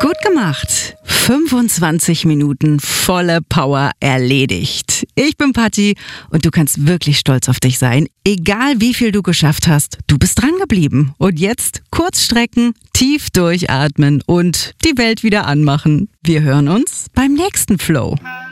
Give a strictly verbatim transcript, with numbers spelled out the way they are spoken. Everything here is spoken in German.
Gut gemacht. fünfundzwanzig Minuten volle Power erledigt. Ich bin Patti und du kannst wirklich stolz auf dich sein. Egal wie viel du geschafft hast, du bist dran geblieben. Und jetzt kurz strecken, tief durchatmen und die Welt wieder anmachen. Wir hören uns beim nächsten Flow.